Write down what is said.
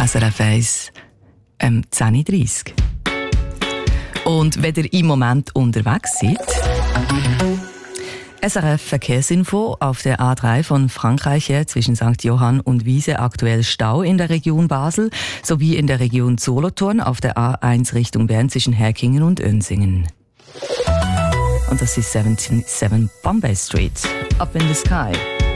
SRF 1, 10.30 Uhr. Und wenn ihr im Moment unterwegs seid, SRF Verkehrsinfo auf der A3 von Frankreich her zwischen St. Johann und Wiese aktuell Stau in der Region Basel sowie in der Region Solothurn auf der A1 Richtung Bern zwischen Herkingen und Önsingen. Und das ist 77 Bombay Street, Up in the Sky.